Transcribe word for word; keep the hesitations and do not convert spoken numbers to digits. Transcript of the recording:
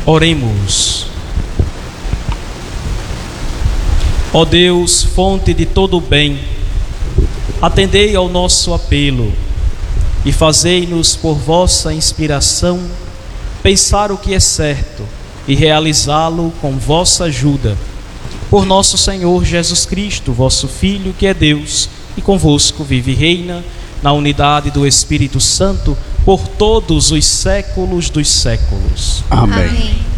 Oremos. Ó Deus, fonte de todo o bem, atendei ao nosso apelo e fazei-nos, por vossa inspiração, pensar o que é certo e realizá-lo com vossa ajuda. Por nosso Senhor Jesus Cristo, vosso Filho, que é Deus, e convosco vive e reina, na unidade do Espírito Santo, por todos os séculos dos séculos. Amém. Amém.